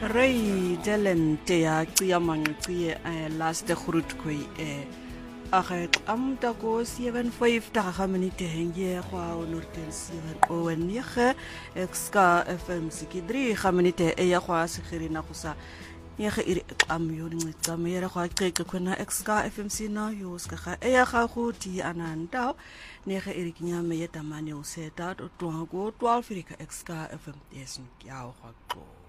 Ray Delen Tea Qiamanqi last Khrutkui Tago 75 Tahaminite Henge Nurten 7 Owen Yehe Exka FM Sikidri Haminite Eyahwa Sikirina Kusa Yehe Amyun Tamera Kwena Exka FMC na Yuska Eyahu Ti Anandao Nege Irikinya Meyeta Manu Seta Tuango 12 Exka FM Yes Yao.